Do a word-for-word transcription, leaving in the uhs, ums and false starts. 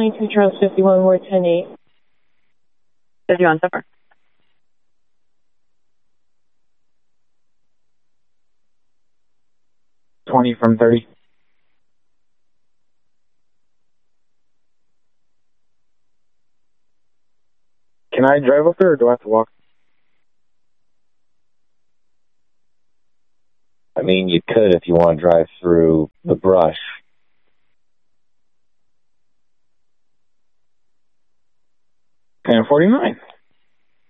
twenty-two Charles fifty-one, Ward ten eight. fifty-one, so far. twenty from thirty. Can I drive up there or do I have to walk? I mean, you could if you want to drive through the brush. ten forty-nine.